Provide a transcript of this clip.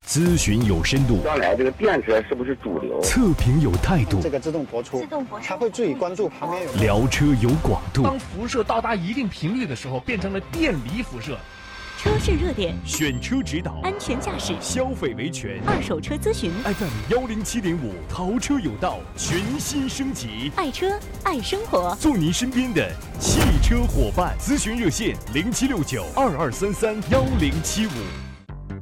咨询有深度， 将来这个电车是不是主流？ 测评有态度， 这个自动播出，它会注意关注旁边有。 聊车有广度。 当辐射到达一定频率的时候，变成了电离辐射。 车市热点， 选车指导， 安全驾驶， 消费维权， 二手车咨询。 FM107.5，淘车有道全新升级， 爱车爱生活， 做您身边的汽车伙伴。咨询热线：076922331075。